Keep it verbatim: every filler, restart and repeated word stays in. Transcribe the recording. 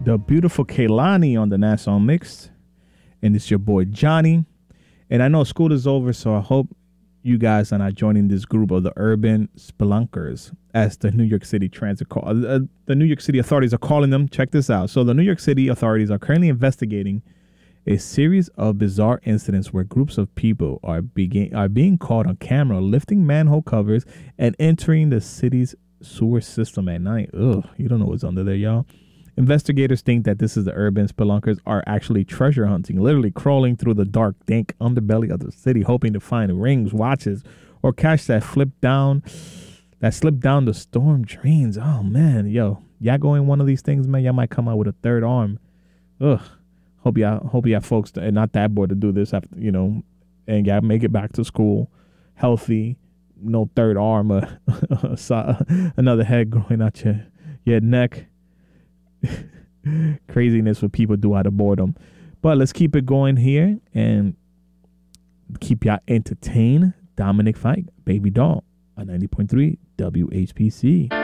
the beautiful Kaylani on the Nassau Mix. And it's your boy Johnny. And I know school is over, so I hope you guys are not joining this group of the urban spelunkers, as the New York City Transit call. Uh, the New York City authorities are calling them. Check this out. So the New York City authorities are currently investigating a series of bizarre incidents where groups of people are begin are being caught on camera lifting manhole covers and entering the city's sewer system at night. Ugh, you don't know what's under there, y'all. Investigators think that this is the urban spelunkers are actually treasure hunting, literally crawling through the dark, dank underbelly of the city, hoping to find rings, watches, or cash that flipped down, that slipped down the storm drains. Oh man, yo, y'all go in one of these things, man, y'all might come out with a third arm. Ugh. Hope y'all, hope y'all folks are not that bored to do this after, you know, and y'all make it back to school healthy, no third arm, or another head growing out your your neck. Craziness what people do out of boredom. But let's keep it going here and keep y'all entertained. Dominic Fike, Baby Doll on ninety point three W H P C.